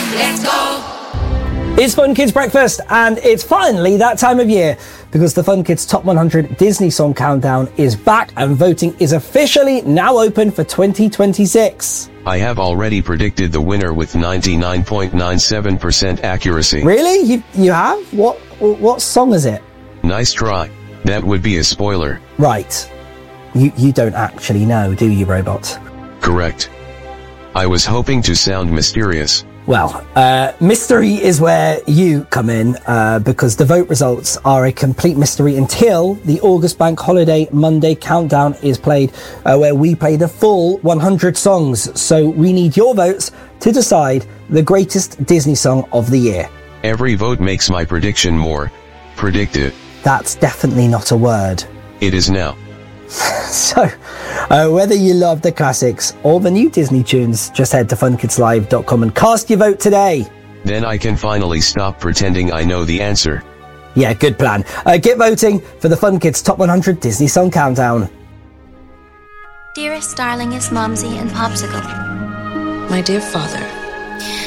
Let's go. It's Fun Kids Breakfast, and it's finally that time of year because the Fun Kids Top 100 Disney Song Countdown is back and voting is officially now open for 2026. I have already predicted the winner with 99.97% accuracy. Really? You have? What song is it? Nice try. That would be a spoiler. Right. You don't actually know, do you, Robot? Correct. I was hoping to sound mysterious. Well, mystery is where you come in, because the vote results are a complete mystery until the August Bank Holiday Monday Countdown is played, where we play the full 100 songs. So we need your votes to decide the greatest Disney song of the year. Every vote makes my prediction more predictive. That's definitely not a word. It is now. So, whether you love the classics or the new Disney tunes, just head to funkidslive.com and cast your vote today. Then I can finally stop pretending I know the answer. Yeah, good plan. Get voting for the Fun Kids Top 100 Disney Song Countdown. Dearest, darlingest Momsy and Popsicle. My dear father,